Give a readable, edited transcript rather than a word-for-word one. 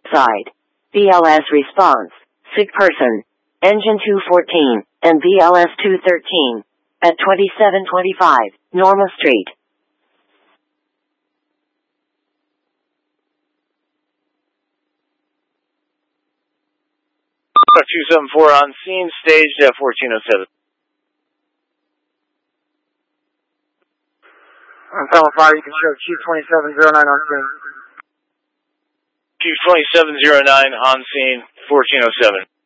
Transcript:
side. BLS response. Sick person. Engine 214 and BLS 213 at 2725 Norma Street. 274 on scene, staged at 1407. On Palo 5, you can show Chief 2709 on scene. Chief 2709 on scene, 1407.